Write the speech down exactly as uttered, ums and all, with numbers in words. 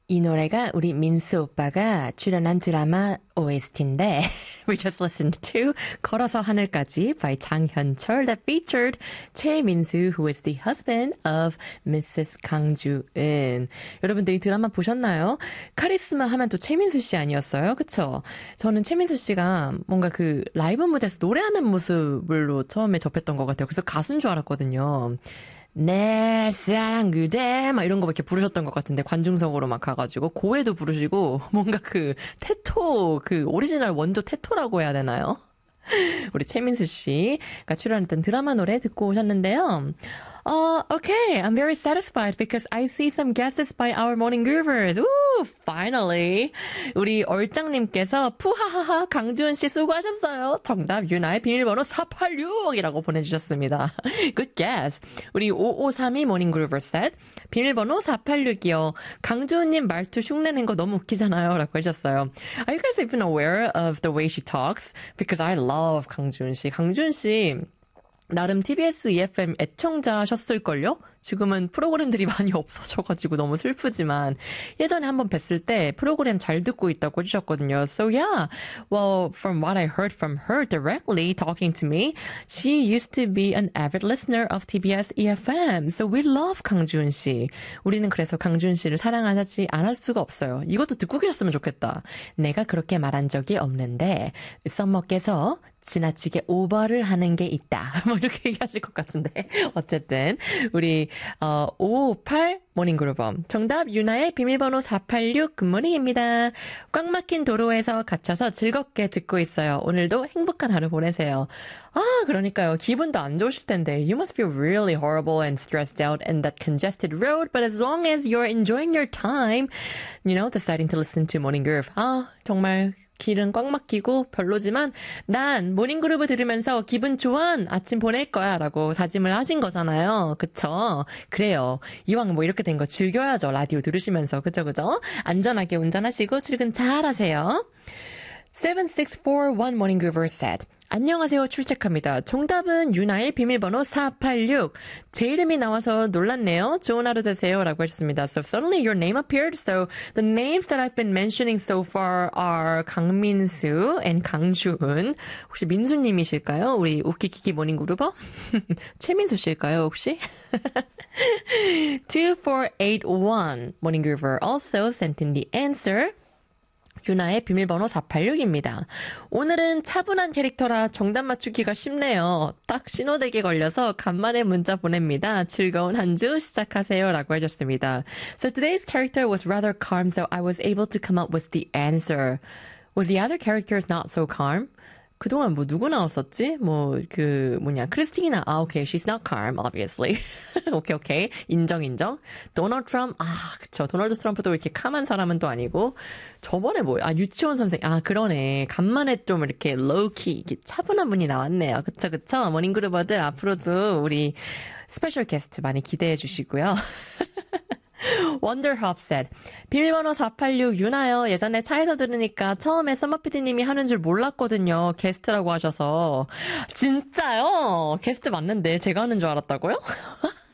이 노래가 우리 민수 오빠가 출연한 드라마 오에스티인데 we just listened to 걸어서 하늘까지 by 장현철 that featured 최민수 who is the husband of 미세스 강주은. 여러분들이 드라마 보셨나요? 카리스마 하면 또 최민수 씨 아니었어요? 그쵸? 저는 최민수 씨가 뭔가 그 라이브 무대에서 노래하는 모습으로 처음에 접했던 것 같아요. 그래서 가수인 줄 알았거든요. 내 사랑 그대 막 이런 거 이렇게 부르셨던 것 같은데 관중석으로 막 가가지고 고해도 부르시고 뭔가 그 테토 그 오리지널 원조 테토라고 해야 되나요? 우리 최민수 씨가 출연했던 드라마 노래 듣고 오셨는데요. Uh, okay, I'm very satisfied because I see some guesses by our morning groovers. Ooh, finally. 우리 얼짱님께서 푸하하하 강주은 씨 수고하셨어요. 정답 유나의 비밀번호 사팔육이라고 보내주셨습니다. Good guess. 우리 오오삼이 morning groover said 비밀번호 사팔육이요. 강주은님 말투 흉내낸 거 너무 웃기잖아요. 라고 하셨어요. Are you guys even aware of the way she talks? Because I love 강주은 씨. 강주은 씨 나름 티비에스 이에프엠 애청자셨을걸요? 지금은 프로그램들이 많이 없어져가지고 너무 슬프지만 예전에 한번 뵀을 때 프로그램 잘 듣고 있다고 해주셨거든요. So yeah, well, from what I heard from her directly talking to me, she used to be an avid listener of 티비에스 이에프엠. So we love 강주은 씨. 우리는 그래서 강주은 씨를 사랑하지 않을 수가 없어요. 이것도 듣고 계셨으면 좋겠다. 내가 그렇게 말한 적이 없는데 썸머께서 지나치게 오버를 하는 게 있다. 뭐 이렇게 얘기하실 것 같은데. 어쨌든 우리 어, 오오팔 모닝그룹범 정답 유나의 비밀번호 사팔육 굿모닝입니다. 꽉 막힌 도로에서 갇혀서 즐겁게 듣고 있어요. 오늘도 행복한 하루 보내세요. 아 그러니까요. 기분도 안 좋으실 텐데 You must feel really horrible and stressed out in that congested road but as long as you're enjoying your time you know, deciding to listen to Morning Groove 아 정말 길은 꽉 막히고 별로지만 난 모닝그룹을 들으면서 기분 좋은 아침 보낼 거야 라고 다짐을 하신 거잖아요. 그쵸? 그래요. 이왕 뭐 이렇게 된 거 즐겨야죠. 라디오 들으시면서. 그죠 그죠? 안전하게 운전하시고 출근 잘 하세요. 칠육사일 Morning Groover said 안녕하세요. 출첵합니다. 정답은 유나의 비밀번호 사팔육. 제 이름이 나와서 놀랐네요. 좋은 하루 되세요. 라고 하셨습니다. So suddenly your name appeared. So the names that I've been mentioning so far are 강민수 and 강주은. 혹시 민수님이실까요? 우리 우키키키 모닝그룹어? 최민수 씨일까요 혹시? 이사팔일 Morning Groover also sent in the answer. 유나의 비밀번호 사팔육입니다. 오늘은 차분한 캐릭터라 정답 맞추기가 쉽네요. 딱 신호대기 걸려서 간만에 문자 보냅니다. 즐거운 한 주 시작하세요. 라고 해줬습니다. So today's character was rather calm, so I was able to come up with the answer. Was the other characters not so calm? 그동안 뭐 누구 나왔었지? 뭐 그 뭐냐 크리스티나 아 오케이 she's not calm obviously 오케이 오케이 인정 인정 도널드 트럼프 아 그쵸 도널드 트럼프도 이렇게 캄한 사람은 또 아니고 저번에 뭐 아 유치원 선생 아 그러네 간만에 좀 이렇게 로우키 이렇게 차분한 분이 나왔네요 그쵸 그쵸 모닝그룹어들 앞으로도 우리 스페셜 게스트 많이 기대해 주시고요. Wonderhop said, 비밀번호 사팔육 유나요. 예전에 차에서 들으니까 처음에 썸머피디님이 하는 줄 몰랐거든요. 게스트라고 하셔서. 진짜요? 게스트 맞는데 제가 하는 줄 알았다고요?